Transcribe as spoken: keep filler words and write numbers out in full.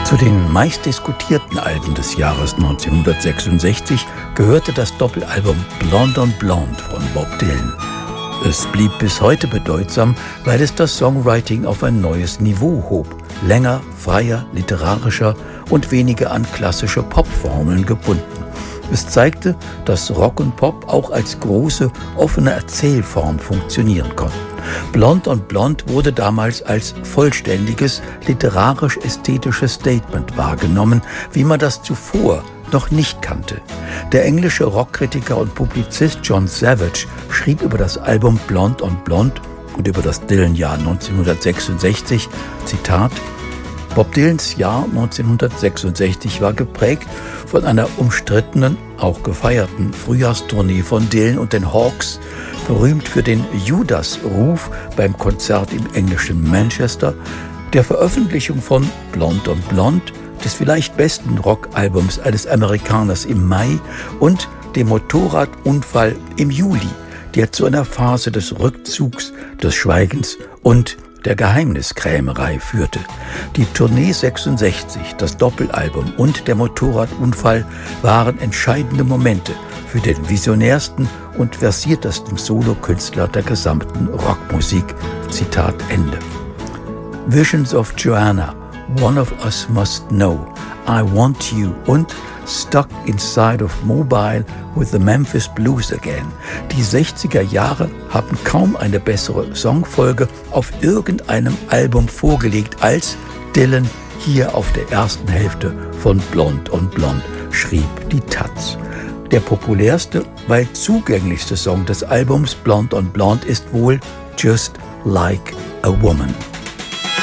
Zu den meistdiskutierten Alben des Jahres neunzehnhundertsechsundsechzig gehörte das Doppelalbum Blonde on Blonde von Bob Dylan. Es blieb bis heute bedeutsam, weil es das Songwriting auf ein neues Niveau hob. Länger, freier, literarischer und weniger an klassische Popformeln gebunden. Es zeigte, dass Rock und Pop auch als große, offene Erzählform funktionieren konnten. Blonde on Blonde wurde damals als vollständiges, literarisch-ästhetisches Statement wahrgenommen, wie man das zuvor noch nicht kannte. Der englische Rockkritiker und Publizist John Savage schrieb über das Album Blonde on Blonde und über das Dylan-Jahr neunzehnhundertsechsundsechzig, Zitat: Bob Dylans Jahr neunzehnhundertsechsundsechzig war geprägt von einer umstrittenen, auch gefeierten Frühjahrstournee von Dylan und den Hawks, berühmt für den Judas-Ruf beim Konzert im englischen Manchester, der Veröffentlichung von Blonde on Blonde, des vielleicht besten Rockalbums eines Amerikaners im Mai und dem Motorradunfall im Juli, der zu einer Phase des Rückzugs, des Schweigens und der Geheimniskrämerei führte. Die Tournee sechsundsechzig, das Doppelalbum und der Motorradunfall waren entscheidende Momente für den visionärsten und versiertesten Solokünstler der gesamten Rockmusik. Zitat Ende. Visions of Joanna, One of Us Must Know, I Want You und Stuck Inside of Mobile with the Memphis Blues Again. Die sechziger Jahre haben kaum eine bessere Songfolge auf irgendeinem Album vorgelegt als Dylan hier auf der ersten Hälfte von Blonde on Blonde, schrieb die Taz. Der populärste, weil zugänglichste Song des Albums Blonde on Blonde ist wohl Just Like a Woman.